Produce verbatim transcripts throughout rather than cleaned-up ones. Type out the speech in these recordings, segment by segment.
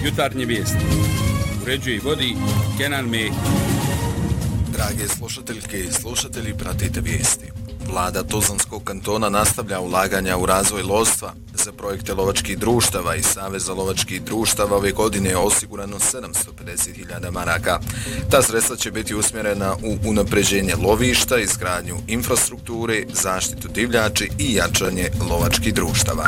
Jutarnje vijesti. Uređuje i vodi Kenan Mehić. Drage slušateljke i slušatelji, pratite vijesti. Vlada Tuzlanskog kantona nastavlja ulaganja u razvoj lovstva. Za projekte lovačkih društava i Saveza lovačkih društava ove godine je osigurano sedamsto pedeset hiljada maraka. Ta sredstva će biti usmjerena u unapređenje lovišta, izgradnju infrastrukture, zaštitu divljači i jačanje lovačkih društava.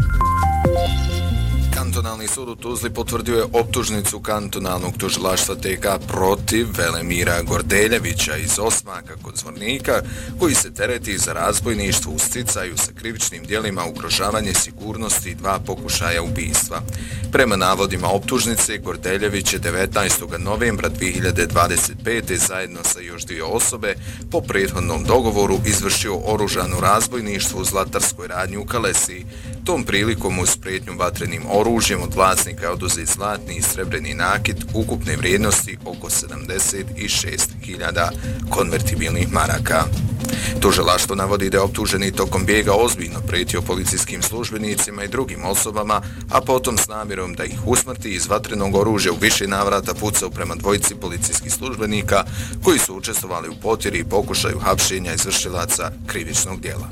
Kantonalni sud u Tuzli potvrdio je optužnicu kantonalnog tužilaštva T K protiv Velemira Gordeljevića iz Osmaka kod Zvornika, koji se tereti za razbojništvo u sticaju sa krivičnim djelima ugrožavanje sigurnosti i dva pokušaja ubistva. Prema navodima optužnice, Gordeljević je devetnaestog novembra dvije hiljade dvadeset pete zajedno sa još dvije osobe po prethodnom dogovoru izvršio oružano razbojništvo u zlatarskoj radnji u Kalesiji. Tom prilikom uz prijetnju vatrenim oružjem od vlasnika oduzet zlatni i srebreni nakit ukupne vrijednosti oko sedamdeset šest hiljada konvertibilnih maraka. Tužilaštvo navodi da je optuženi tokom bijega ozbiljno prijetio policijskim službenicima i drugim osobama, a potom s namjerom da ih usmrti iz vatrenog oružja u više navrata pucao prema dvojici policijskih službenika koji su učestvovali u potjeri i pokušaju hapšenja izvršilaca krivičnog djela.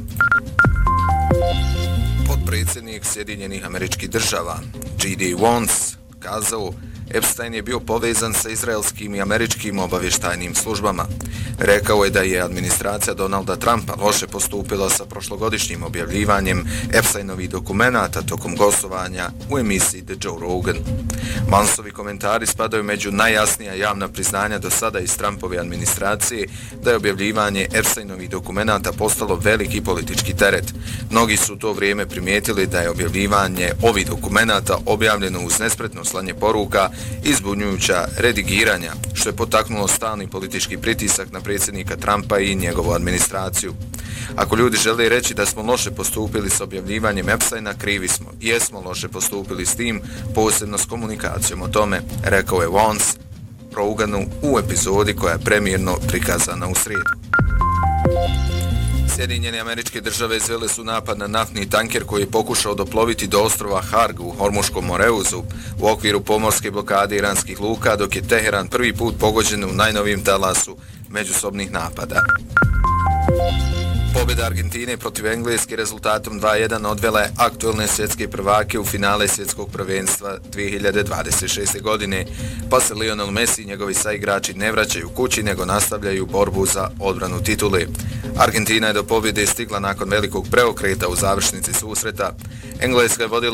Potpredsjednik Sjedinjenih Američkih Država J D Vance kazao: Epstein je bio povezan sa izraelskim i američkim obavještajnim službama. Rekao je da je administracija Donalda Trumpa loše postupila sa prošlogodišnjim objavljivanjem Epsteinovih dokumenata tokom gostovanja u emisiji The Joe Rogan. Vanceovi komentari spadaju među najjasnija javna priznanja do sada iz Trumpove administracije da je objavljivanje Epsteinovih dokumenata postalo veliki politički teret. Mnogi su u to vrijeme primijetili da je objavljivanje ovih dokumenata objavljeno uz nespretno slanje poruka i zbunjujuća redigiranja, što je potaknulo stalni politički pritisak na predsjednika Trumpa i njegovu administraciju. Ako ljudi žele reći da smo loše postupili s objavljivanjem Epsteina, krivi smo. Jesmo loše postupili s tim, posebno s komunikacijom o tome, rekao je Vance Roganu u epizodi koja je premijerno prikazana u srijedu. Sjedinjene Američke Države izvele su napad na naftni tanker koji je pokušao doploviti do ostrova Harg u Hormuškom moreuzu u okviru pomorske blokade iranskih luka, dok je Teheran prvi put pogođen u najnovijem talasu međusobnih napada. Pobjeda Argentine protiv Engleske rezultatom dva jedan odvela je aktualne svjetske prvake u finale svjetskog prvenstva dvije hiljade dvadeset šeste. godine, pa se Lionel Messi i njegovi saigrači ne vraćaju kući nego nastavljaju borbu za odbranu titule. Argentina je do pobjede stigla nakon velikog preokreta u završnici susreta. Engleska je vodila